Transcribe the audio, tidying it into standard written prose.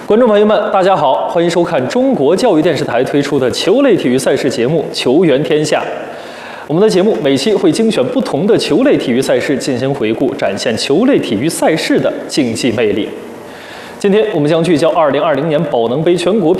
观众朋友们，大家好，欢迎收看中国教育电视台推出的球类体育赛事节目《球员天下》。我们的节目每期会精选不同的球类体育赛事进行回顾，展现球类体育赛事的竞技魅力。今天我们将聚焦2020年宝能杯全国